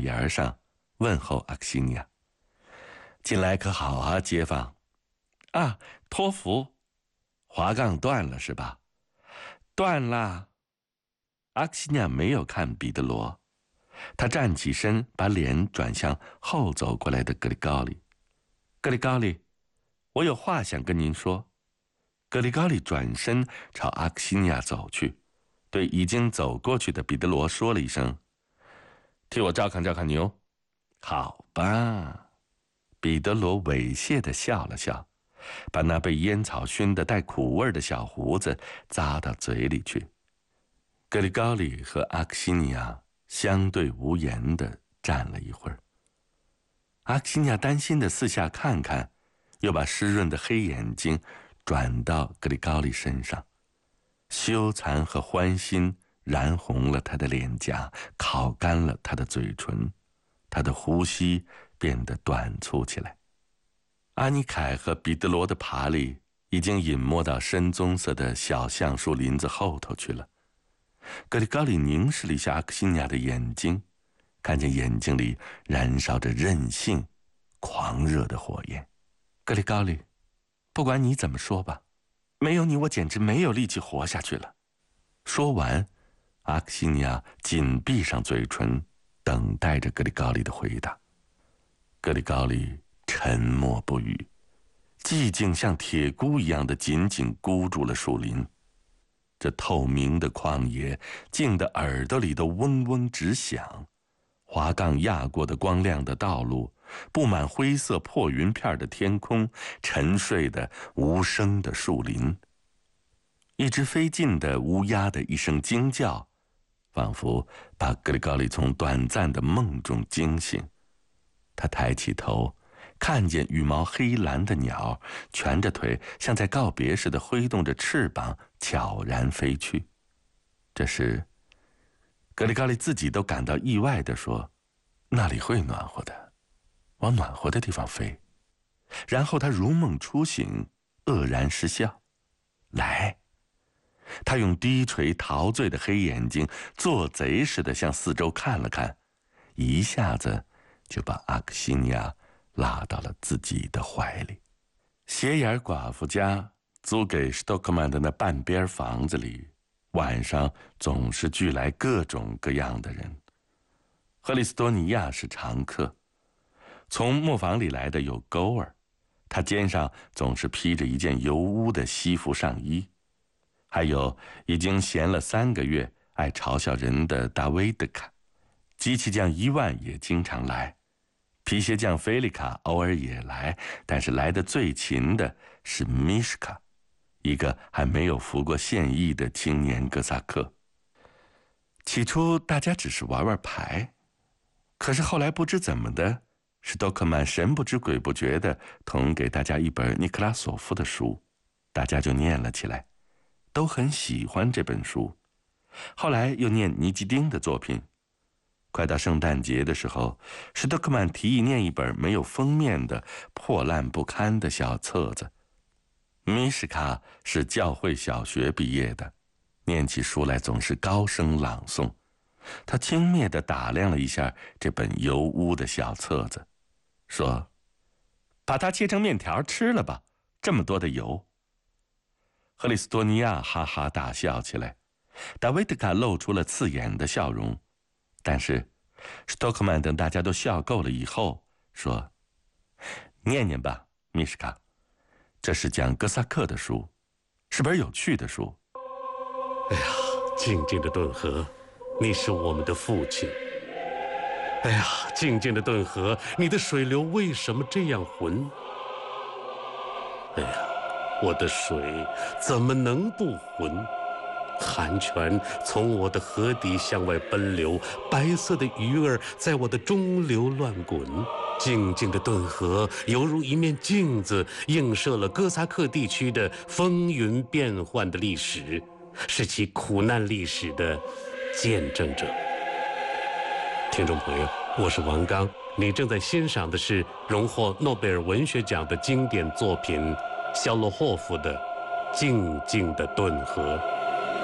沿上问候阿克西尼亚：“近来可好啊，街坊？”“啊，托福，滑杠断了是吧？”“断了。”阿克西尼亚没有看彼得罗，他站起身，把脸转向后走过来的格里高里。“格里高里，我有话想跟您说。”格里高里转身朝阿克西尼亚走去，对已经走过去的彼得罗说了一声：“替我照看照看牛。”“好吧。”彼得罗猥亵地笑了笑，把那被烟草熏得带苦味的小胡子咂到嘴里去。格里高里和阿克西尼亚相对无言地站了一会儿。阿克西尼亚担心地四下看看，又把湿润的黑眼睛转到格里高里身上，羞惭和欢欣染红了他的脸颊，烤干了他的嘴唇，他的呼吸变得短促起来。阿尼凯和彼得罗的爬犁已经隐没到深棕色的小橡树林子后头去了。格里高里凝视了一下阿克西尼亚的眼睛，看见眼睛里燃烧着任性、狂热的火焰。“格里高里，不管你怎么说吧，没有你我简直没有力气活下去了。”说完，阿克西尼亚紧闭上嘴唇，等待着格里高里的回答。格里高里沉默不语，寂静像铁箍一样的紧紧箍住了树林。这透明的旷野静得耳朵里都嗡嗡直响，滑杠压过的光亮的道路，布满灰色破云片的天空，沉睡的无声的树林。一只飞进的乌鸦的一声惊叫，仿佛把格里高里从短暂的梦中惊醒。他抬起头，看见羽毛黑蓝的鸟蜷着腿，像在告别似的挥动着翅膀，悄然飞去。这时，格里高里自己都感到意外地说：“那里会暖和的，往暖和的地方飞。”然后他如梦初醒，愕然失笑。“来！”他用低垂陶醉的黑眼睛做贼似的向四周看了看，一下子就把阿克西尼亚拉到了自己的怀里。斜眼寡妇家租给史托克曼的那半边房子里，晚上总是聚来各种各样的人。赫里斯多尼亚是常客，从磨坊里来的有勾儿，他肩上总是披着一件油污的西服上衣。还有已经闲了3个月爱嘲笑人的达维德卡，机器匠伊万也经常来，皮鞋匠菲利卡偶尔也来，但是来得最勤的是米什卡，一个还没有服过现役的青年哥萨克。起初大家只是玩玩牌，可是后来不知怎么的，史多克曼神不知鬼不觉地同给大家一本尼克拉索夫的书，大家就念了起来，都很喜欢这本书。后来又念尼基丁的作品。快到圣诞节的时候，史托克曼提议念一本没有封面的破烂不堪的小册子。米什卡是教会小学毕业的，念起书来总是高声朗诵。他轻蔑地打量了一下这本油污的小册子，说：“把它切成面条吃了吧，这么多的油。”赫里斯多尼亚哈哈大笑起来，达维德卡露出了刺眼的笑容，但是史托克曼等大家都笑够了以后说：“念念吧，米什卡，这是讲哥萨克的书，是本有趣的书。” 哎呀，静静的顿河，你是我们的父亲。哎呀，静静的顿河，你的水流为什么这样浑？哎呀，我的水怎么能不浑？寒泉从我的河底向外奔流，白色的鱼儿在我的中流乱滚。静静的顿河犹如一面镜子，映射了哥萨克地区的风云变幻的历史，是其苦难历史的见证者。听众朋友，我是王刚，你正在欣赏的是荣获诺贝尔文学奖的经典作品肖洛霍夫的《静静的顿河》。